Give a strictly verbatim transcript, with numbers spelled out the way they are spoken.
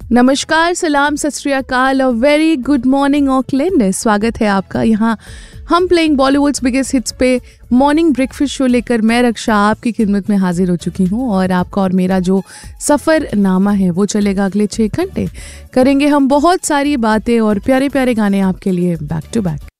नमस्कार, सलाम, सत श्री अकाल और वेरी गुड मॉर्निंग ऑकलैंड। स्वागत है आपका यहाँ हम प्लेइंग बॉलीवुड्स बिगेस्ट हिट्स पे मॉर्निंग ब्रेकफास्ट शो लेकर मैं रक्षा आपकी खिदमत में हाजिर हो चुकी हूँ। और आपका और मेरा जो सफ़र नामा है वो चलेगा अगले छः घंटे। करेंगे हम बहुत सारी बातें और प्यारे प्यारे गाने आपके लिए बैक टू बैक।